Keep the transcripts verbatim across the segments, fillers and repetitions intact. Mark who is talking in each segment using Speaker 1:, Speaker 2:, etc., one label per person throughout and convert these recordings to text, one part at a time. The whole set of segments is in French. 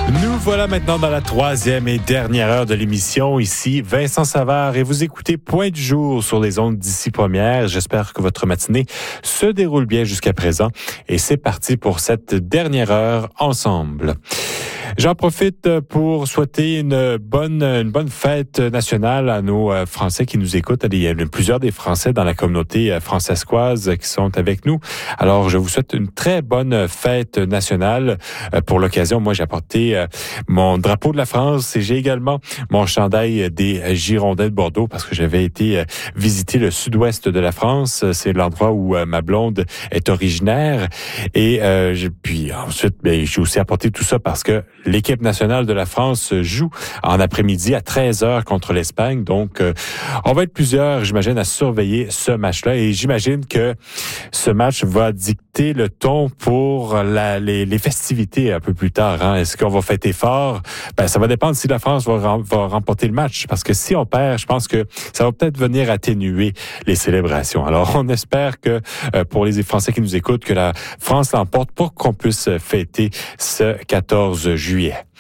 Speaker 1: Nous voilà maintenant dans la troisième et dernière heure de l'émission. Ici, Vincent Savard et vous écoutez Point du jour sur les ondes d'Ici Première. J'espère que votre matinée se déroule bien jusqu'à présent. Et c'est parti pour cette dernière heure ensemble. J'en profite pour souhaiter une bonne, une bonne fête nationale à nos Français qui nous écoutent. Il y a plusieurs des Français dans la communauté francescoise qui sont avec nous. Alors, je vous souhaite une très bonne fête nationale. Pour l'occasion, moi, j'ai apporté mon drapeau de la France et j'ai également mon chandail des Girondins de Bordeaux parce que j'avais été visiter le sud-ouest de la France. C'est l'endroit où ma blonde est originaire. Et euh, puis ensuite, ben, j'ai aussi apporté tout ça parce que l'équipe nationale de la France joue en après-midi à treize heures contre l'Espagne. Donc, euh, on va être plusieurs, j'imagine, à surveiller ce match-là. Et j'imagine que ce match va dicter le ton pour la, les, les festivités un peu plus tard. Hein. Est-ce qu'on va fêter fort? Ben, ça va dépendre si la France va, va remporter le match. Parce que si on perd, je pense que ça va peut-être venir atténuer les célébrations. Alors, on espère que euh, pour les Français qui nous écoutent, que la France l'emporte pour qu'on puisse fêter ce quatorze juillet.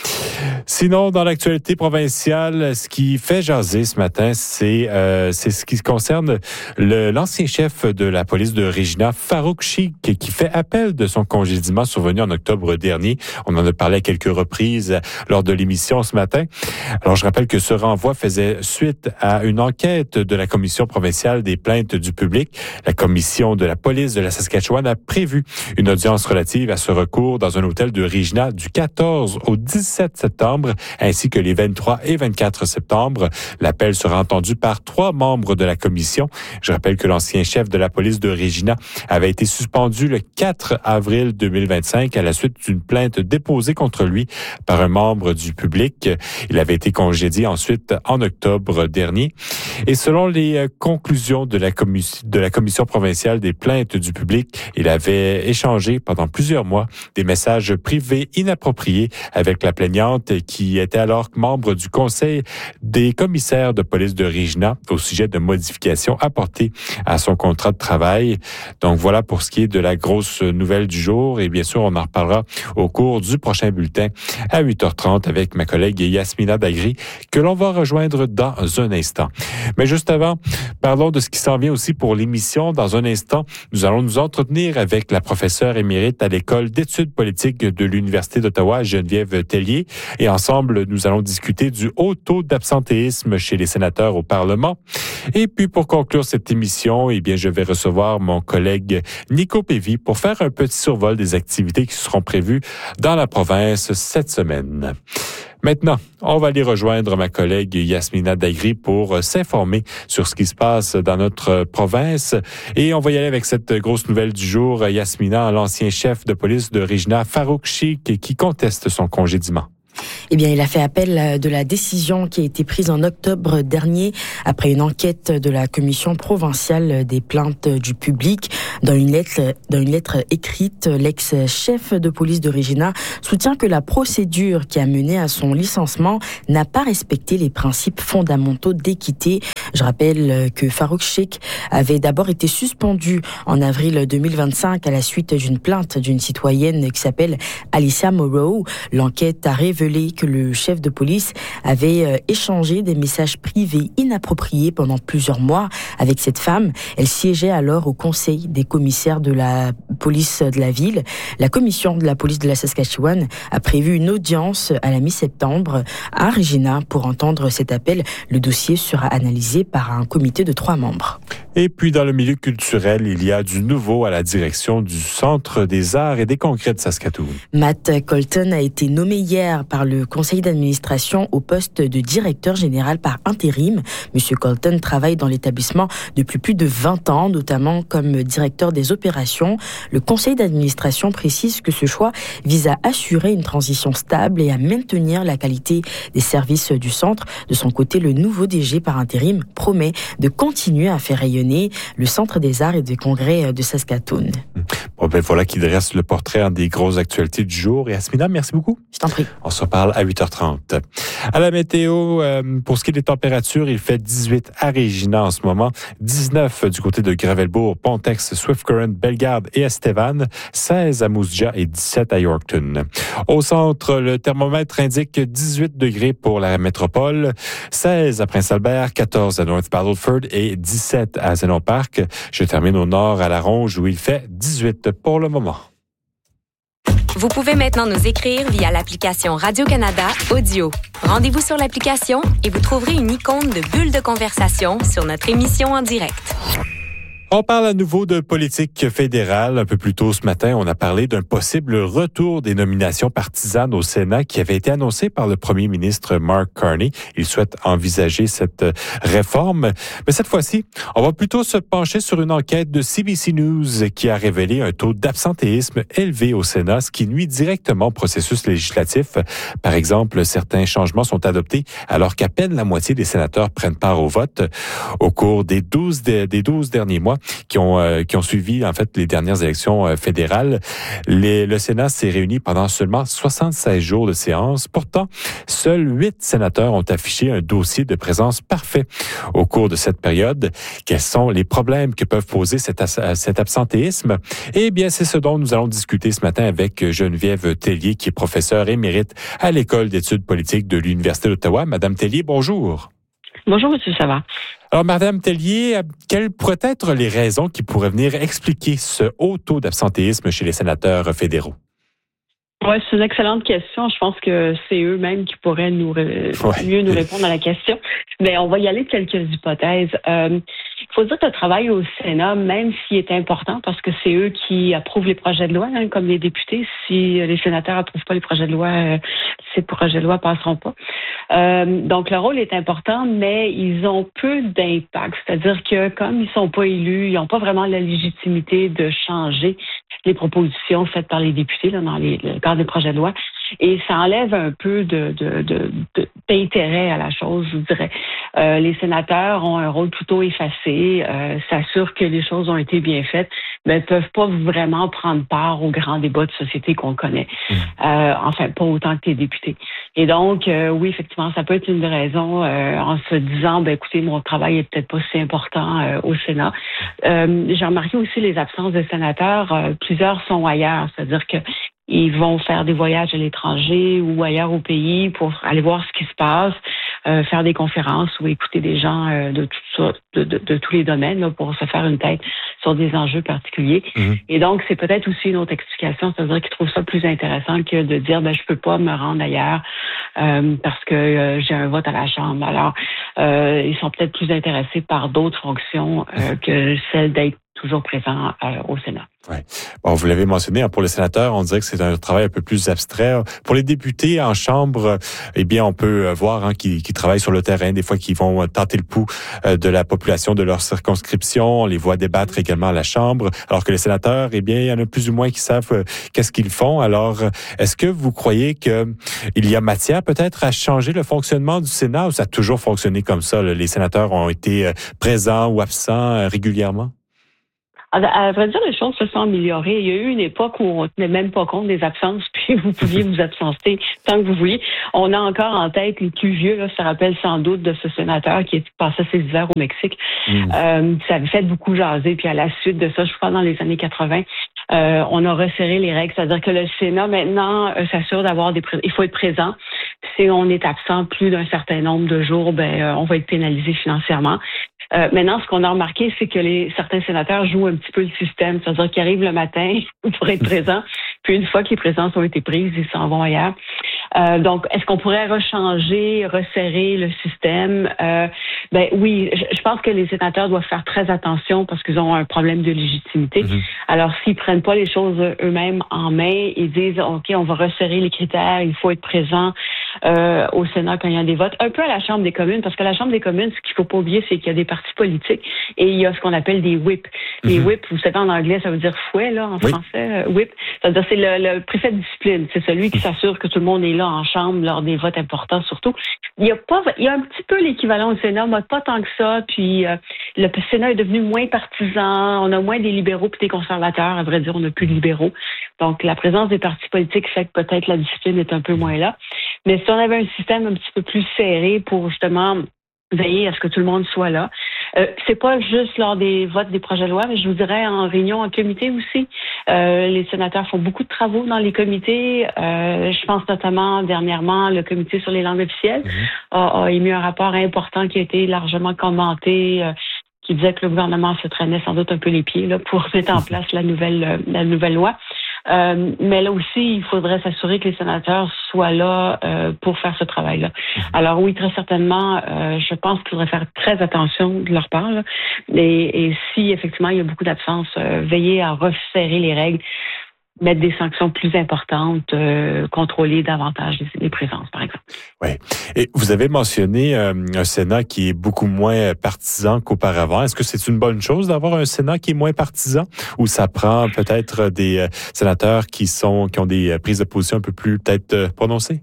Speaker 1: Sinon, dans l'actualité provinciale, ce qui fait jaser ce matin, c'est euh, c'est ce qui concerne le, l'ancien chef de la police de Regina, Farouk Cheikh, qui fait appel de son congédiement survenu en octobre dernier. On en a parlé à quelques reprises lors de l'émission ce matin. Alors, je rappelle que ce renvoi faisait suite à une enquête de la Commission provinciale des plaintes du public. La Commission de la police de la Saskatchewan a prévu une audience relative à ce recours dans un hôtel de Regina du quatorze au dix-sept septembre, ainsi que les vingt-trois et vingt-quatre septembre. L'appel sera entendu par trois membres de la commission. Je rappelle que l'ancien chef de la police de Regina avait été suspendu le quatre avril deux mille vingt-cinq à la suite d'une plainte déposée contre lui par un membre du public. Il avait été congédié ensuite en octobre dernier. Et selon les conclusions de la, commission, de la commission provinciale des plaintes du public, il avait échangé pendant plusieurs mois des messages privés inappropriés avec la plaignante qui était alors membre du conseil des commissaires de police de Regina au sujet de modifications apportées à son contrat de travail. Donc voilà pour ce qui est de la grosse nouvelle du jour et bien sûr on en reparlera au cours du prochain bulletin à huit heures trente avec ma collègue Yasmina Dagri que l'on va rejoindre dans un instant. Mais juste avant, parlons de ce qui s'en vient aussi pour l'émission. Dans un instant, nous allons nous entretenir avec la professeure émérite à l'École d'études politiques de l'Université d'Ottawa, Geneviève Tellier. Et ensemble, nous allons discuter du haut taux d'absentéisme chez les sénateurs au Parlement. Et puis, pour conclure cette émission, eh bien, je vais recevoir mon collègue Nico Pévy pour faire un petit survol des activités qui seront prévues dans la province cette semaine. Maintenant, on va aller rejoindre ma collègue Yasmina Dagri pour s'informer sur ce qui se passe dans notre province. Et on va y aller avec cette grosse nouvelle du jour. Yasmina, l'ancien chef de police de Regina, Farouk Cheikh, qui conteste son congédiement.
Speaker 2: Eh bien, il a fait appel de la décision qui a été prise en octobre dernier après une enquête de la Commission provinciale des plaintes du public. Dans une lettre, dans une lettre écrite, l'ex-chef de police de Regina soutient que la procédure qui a mené à son licenciement n'a pas respecté les principes fondamentaux d'équité. Je rappelle que Farouk Cheikh avait d'abord été suspendu en avril deux mille vingt-cinq à la suite d'une plainte d'une citoyenne qui s'appelle Alicia Moreau. L'enquête a révélé que le chef de police avait échangé des messages privés inappropriés pendant plusieurs mois avec cette femme. Elle siégeait alors au conseil des commissaires de la police de la ville. La commission de la police de la Saskatchewan a prévu une audience à la mi-septembre à Regina pour entendre cet appel. Le dossier sera analysé par un comité de trois membres.
Speaker 1: Et puis, dans le milieu culturel, il y a du nouveau à la direction du Centre des arts et des congrès de Saskatoon.
Speaker 2: Matt Colton a été nommé hier par le conseil d'administration au poste de directeur général par intérim. Monsieur Colton travaille dans l'établissement depuis plus de vingt ans, notamment comme directeur des opérations. Le conseil d'administration précise que ce choix vise à assurer une transition stable et à maintenir la qualité des services du centre. De son côté, le nouveau D G par intérim promet de continuer à faire rayonner Saguenay, le Centre des arts et des congrès de Saskatoon.
Speaker 1: Bon, ben voilà qui dresse le portrait des grosses actualités du jour. Et Asmina, merci beaucoup.
Speaker 2: Je t'en prie.
Speaker 1: On se reparle à huit heures trente. À la météo, euh, pour ce qui est des températures, il fait dix-huit à Regina en ce moment, dix-neuf du côté de Gravelbourg, Pontex, Swift Current, Bellegarde et Estevan, seize à Moose Jaw et dix-sept à Yorkton. Au centre, le thermomètre indique dix-huit degrés pour la métropole, seize à Prince-Albert, quatorze à North Battleford et dix-sept à Zénon Park. Je termine au nord à La Ronge où il fait dix-huit pour le moment.
Speaker 3: Vous pouvez maintenant nous écrire via l'application Radio-Canada Audio. Rendez-vous sur l'application et vous trouverez une icône de bulle de conversation sur notre émission en direct.
Speaker 1: On parle à nouveau de politique fédérale. Un peu plus tôt ce matin, on a parlé d'un possible retour des nominations partisanes au Sénat qui avait été annoncé par le premier ministre Mark Carney. Il souhaite envisager cette réforme. Mais cette fois-ci, on va plutôt se pencher sur une enquête de C B C News qui a révélé un taux d'absentéisme élevé au Sénat, ce qui nuit directement au processus législatif. Par exemple, certains changements sont adoptés alors qu'à peine la moitié des sénateurs prennent part au vote. Au cours des douze, des douze derniers mois, qui ont euh, qui ont suivi en fait les dernières élections euh, fédérales. Les, le Sénat s'est réuni pendant seulement soixante-seize jours de séance. Pourtant, seuls huit sénateurs ont affiché un dossier de présence parfait au cours de cette période. Quels sont les problèmes que peuvent poser cet, cet absentéisme? Eh bien, c'est ce dont nous allons discuter ce matin avec Geneviève Tellier, qui est professeure émérite à l'École d'études politiques de l'Université d'Ottawa. Madame Tellier, bonjour.
Speaker 4: Bonjour, M. Savard.
Speaker 1: Alors, Madame Tellier, quelles pourraient être les raisons qui pourraient venir expliquer ce haut taux d'absentéisme chez les sénateurs fédéraux?
Speaker 4: Oui, c'est une excellente question. Je pense que c'est eux-mêmes qui pourraient nous ré... ouais. mieux nous répondre à la question. Mais on va y aller de quelques hypothèses. Euh, il faut dire que le travail au Sénat, même s'il est important, parce que c'est eux qui approuvent les projets de loi, hein, comme les députés. Si les sénateurs n'approuvent pas les projets de loi, euh, ces projets de loi passeront pas. Euh, donc, le rôle est important, mais ils ont peu d'impact. C'est-à-dire que comme ils sont pas élus, ils n'ont pas vraiment la légitimité de changer les propositions faites par les députés là, dans les, le cadre des projets de loi. Et ça enlève un peu de, de, de, de, d'intérêt à la chose, je vous dirais. Euh, les sénateurs ont un rôle plutôt effacé, euh, s'assurent que les choses ont été bien faites, mais ne peuvent pas vraiment prendre part aux grands débats de société qu'on connaît. Mmh. Euh, enfin, pas autant que les députés. Et donc, euh, oui, effectivement, ça peut être une raison euh, en se disant, ben écoutez, mon travail est peut-être pas si important euh, au Sénat. Euh, j'ai remarqué aussi les absences de sénateurs. Euh, plusieurs sont ailleurs, c'est-à-dire que ils vont faire des voyages à l'étranger ou ailleurs au pays pour aller voir ce qui se passe, euh, faire des conférences ou écouter des gens euh, de, tout, de, de, de tous les domaines là, pour se faire une tête sur des enjeux particuliers. Mmh. Et donc, c'est peut-être aussi une autre explication, c'est-à-dire qu'ils trouvent ça plus intéressant que de dire ben je peux pas me rendre ailleurs euh, parce que euh, j'ai un vote à la Chambre. Alors, euh, ils sont peut-être plus intéressés par d'autres fonctions euh, que celle d'être toujours présent euh, au Sénat.
Speaker 1: Ouais. Bon, vous l'avez mentionné, hein, pour les sénateurs, on dirait que c'est un travail un peu plus abstrait. Pour les députés en chambre, eh bien, on peut voir hein, qu'ils, qu'ils travaillent sur le terrain, des fois qu'ils vont tenter le pouls euh, de la population de leur circonscription. On les voit débattre également à la Chambre, alors que les sénateurs, eh bien, il y en a plus ou moins qui savent euh, qu'est-ce qu'ils font. Alors, est-ce que vous croyez que il y a matière peut-être à changer le fonctionnement du Sénat ou ça a toujours fonctionné comme ça? Là, les sénateurs ont été euh, présents ou absents euh, régulièrement?
Speaker 4: À vrai dire, les choses se sont améliorées. Il y a eu une époque où on ne tenait même pas compte des absences, puis vous pouviez vous absenter tant que vous vouliez. On a encore en tête les plus vieux, là, ça rappelle sans doute de ce sénateur qui passait ses hivers au Mexique. Mmh. Euh, ça avait fait beaucoup jaser, puis à la suite de ça, je crois dans les années quatre-vingts, euh, on a resserré les règles. C'est-à-dire que le Sénat, maintenant, euh, s'assure d'avoir des... Pré- il faut être présent. Si on est absent plus d'un certain nombre de jours, ben euh, on va être pénalisé financièrement. Euh, maintenant, ce qu'on a remarqué, c'est que les certains sénateurs jouent un petit peu le système, c'est-à-dire qu'ils arrivent le matin pour être présents, puis une fois que les présences ont été prises, ils s'en vont ailleurs. Euh, donc, est-ce qu'on pourrait rechanger, resserrer le système? Euh, ben oui, je, je pense que les sénateurs doivent faire très attention parce qu'ils ont un problème de légitimité. Mm-hmm. Alors, s'ils prennent pas les choses eux-mêmes en main, ils disent, OK, on va resserrer les critères, il faut être présent, euh, au Sénat quand il y a des votes, un peu à la Chambre des communes, parce que la Chambre des communes, ce qu'il faut pas oublier, c'est qu'il y a des partis politiques et il y a ce qu'on appelle des whips. Les mm-hmm. whips, vous savez, en anglais, ça veut dire fouet, là, en oui. français, euh, whip. C'est-à-dire, c'est le, le préfet de discipline. C'est celui qui s'assure que tout le monde est là en Chambre lors des votes importants, surtout. Il y a pas, il y a un petit peu l'équivalent au Sénat, mais pas tant que ça, puis euh, le Sénat est devenu moins partisan, on a moins des libéraux puis des conservateurs, à vrai dire, on n'a plus de libéraux. Donc, la présence des partis politiques fait que peut-être la discipline est un peu moins là. Mais si on avait un système un petit peu plus serré pour justement veiller à ce que tout le monde soit là. Euh, c'est pas juste lors des votes des projets de loi, mais je vous dirais en réunion, en comité aussi. Euh, les sénateurs font beaucoup de travaux dans les comités. Euh, je pense notamment, dernièrement, le comité sur les langues officielles mmh. a, a émis un rapport important qui a été largement commenté, euh, qui disait que le gouvernement se traînait sans doute un peu les pieds là, pour mettre en place la nouvelle, la nouvelle loi. Euh, mais là aussi, il faudrait s'assurer que les sénateurs soient là euh, pour faire ce travail-là. Alors oui, très certainement, euh, je pense qu'il faudrait faire très attention de leur part. Là. Et, et si effectivement il y a beaucoup d'absences, euh, veiller à resserrer les règles, mettre des sanctions plus importantes, euh, contrôler davantage les, les présences, par exemple.
Speaker 1: Oui. Et vous avez mentionné euh, un Sénat qui est beaucoup moins partisan qu'auparavant. Est-ce que c'est une bonne chose d'avoir un Sénat qui est moins partisan ou ça prend peut-être des euh, sénateurs qui sont qui ont des euh, prises de position un peu plus peut-être euh, prononcées?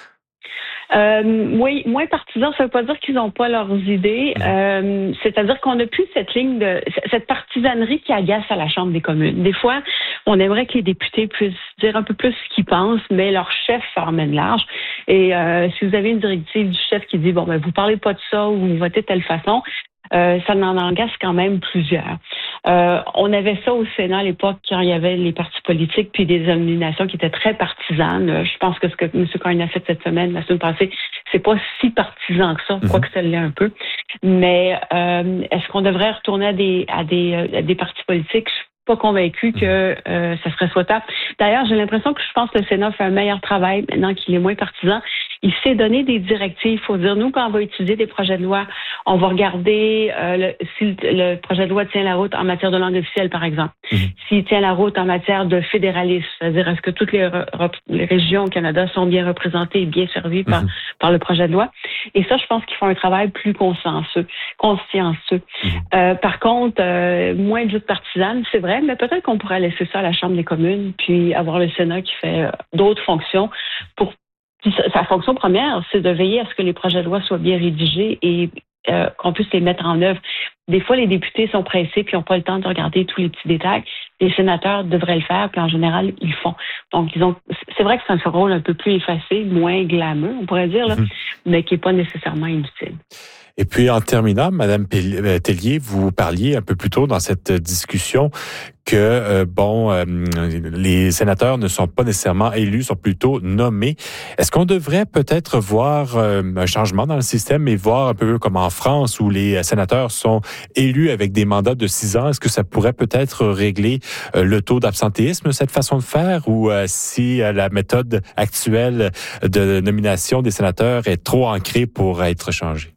Speaker 4: Euh, oui, moins partisans, ça veut pas dire qu'ils n'ont pas leurs idées. Euh, c'est-à-dire qu'on n'a plus cette ligne de cette partisanerie qui agace à la Chambre des communes. Des fois, on aimerait que les députés puissent dire un peu plus ce qu'ils pensent, mais leur chef emmène large. Et euh, si vous avez une directive du chef qui dit bon ben vous parlez pas de ça ou vous votez de telle façon, euh, ça en agace quand même plusieurs. Euh, on avait ça au Sénat à l'époque quand il y avait les partis politiques puis des nominations qui étaient très partisanes. Je pense que ce que M. Coyne a fait cette semaine, la semaine passée, c'est pas si partisan que ça, quoique ça l'est un peu. Mais euh, est-ce qu'on devrait retourner à des à des, à des partis politiques? Je suis pas convaincue que euh, ça serait souhaitable. D'ailleurs, j'ai l'impression que je pense que le Sénat fait un meilleur travail maintenant qu'il est moins partisan. Il s'est donné des directives. Il faut dire, nous, quand on va utiliser des projets de loi, on va regarder euh, le, si le, le projet de loi tient la route en matière de langue officielle, par exemple. Mmh. S'il tient la route en matière de fédéralisme, c'est-à-dire est-ce que toutes les, re, les régions au Canada sont bien représentées et bien servies par, mmh. par le projet de loi. Et ça, je pense qu'ils font un travail plus consciencieux. consciencieux. Mmh. Euh, par contre, euh, moins de lutte partisane, c'est vrai, mais peut-être qu'on pourrait laisser ça à la Chambre des communes, puis avoir le Sénat qui fait euh, d'autres fonctions pour sa fonction première, c'est de veiller à ce que les projets de loi soient bien rédigés et euh, qu'on puisse les mettre en œuvre. Des fois, les députés sont pressés puis n'ont pas le temps de regarder tous les petits détails. Les sénateurs devraient le faire, puis en général, ils le font. Donc, ils ont. C'est vrai que c'est un rôle un peu plus effacé, moins glamour, on pourrait dire, là, mmh. mais qui n'est pas nécessairement inutile.
Speaker 1: Et puis, en terminant, Madame Tellier, vous parliez un peu plus tôt dans cette discussion que, euh, bon, euh, les sénateurs ne sont pas nécessairement élus, sont plutôt nommés. Est-ce qu'on devrait peut-être voir euh, un changement dans le système et voir un peu comme en France où les sénateurs sont élus avec des mandats de six ans? Est-ce que ça pourrait peut-être régler euh, le taux d'absentéisme, cette façon de faire, ou euh, si euh, la méthode actuelle de nomination des sénateurs est trop ancrée pour être changée?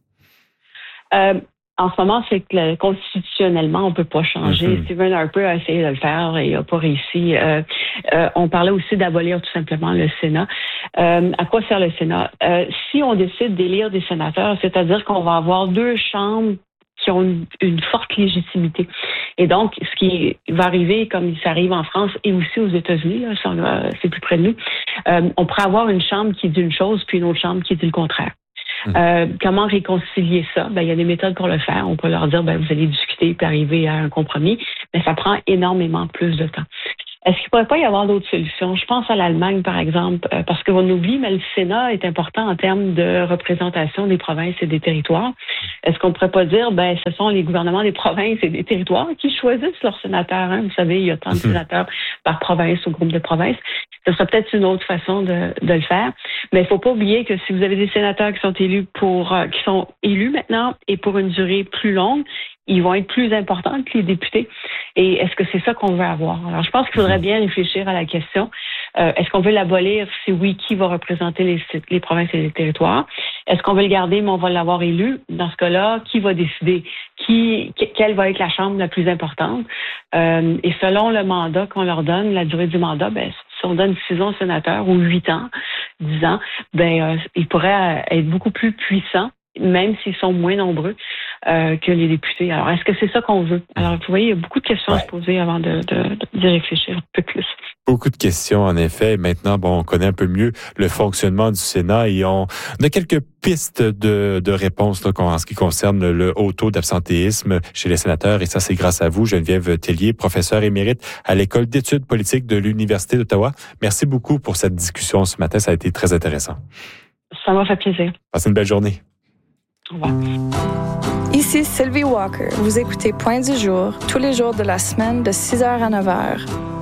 Speaker 4: Euh, en ce moment, c'est que le, constitutionnellement, on peut pas changer. Mm-hmm. Stephen Harper a essayé de le faire et il n'a pas réussi. Euh, euh, on parlait aussi d'abolir tout simplement le Sénat. Euh, à quoi sert le Sénat? Euh, si on décide d'élire des sénateurs, c'est-à-dire qu'on va avoir deux chambres qui ont une, une forte légitimité. Et donc, ce qui va arriver, comme ça arrive en France et aussi aux États-Unis, là, ça, c'est plus près de nous, euh, on pourrait avoir une chambre qui dit une chose puis une autre chambre qui dit le contraire. Euh, comment réconcilier ça? Ben, il y a des méthodes pour le faire. On peut leur dire, ben, vous allez discuter et arriver à un compromis, mais ça prend énormément plus de temps. Est-ce qu'il ne pourrait pas y avoir d'autres solutions? Je pense à l'Allemagne, par exemple, euh, parce qu'on oublie, mais le Sénat est important en termes de représentation des provinces et des territoires. Est-ce qu'on ne pourrait pas dire, ben, ce sont les gouvernements des provinces et des territoires qui choisissent leurs sénateurs? Hein? Vous savez, il y a tant de sénateurs par province ou groupe de provinces. Ce serait peut-être une autre façon de, de le faire. Mais il ne faut pas oublier que si vous avez des sénateurs qui sont élus pour, euh, qui sont élus maintenant et pour une durée plus longue, ils vont être plus importants que les députés. Et est-ce que c'est ça qu'on veut avoir? Alors, je pense qu'il faudrait bien réfléchir à la question. Euh, est-ce qu'on veut l'abolir? Si oui, qui va représenter les, les provinces et les territoires? Est-ce qu'on veut le garder, mais on va l'avoir élu? Dans ce cas-là, qui va décider? Qui, quelle va être la chambre la plus importante? Euh, et selon le mandat qu'on leur donne, la durée du mandat, ben, si on donne six ans aux sénateurs ou huit ans, dix ans, ben euh, ils pourraient être beaucoup plus puissants, même s'ils sont moins nombreux euh, que les députés. Alors, est-ce que c'est ça qu'on veut? Alors, vous voyez, il y a beaucoup de questions ouais. à se poser avant de, de, d'y réfléchir un peu plus.
Speaker 1: Beaucoup de questions, en effet. Maintenant, bon, on connaît un peu mieux le fonctionnement du Sénat et on a quelques pistes de, de réponses là, en ce qui concerne le haut taux d'absentéisme chez les sénateurs. Et ça, c'est grâce à vous, Geneviève Tellier, professeure émérite à l'École d'études politiques de l'Université d'Ottawa. Merci beaucoup pour cette discussion ce matin. Ça a été très intéressant.
Speaker 4: Ça m'a fait plaisir.
Speaker 1: Passez une belle journée.
Speaker 4: Au revoir.
Speaker 5: Ici Sylvie Walker. Vous écoutez Point du jour tous les jours de la semaine de six heures à neuf heures.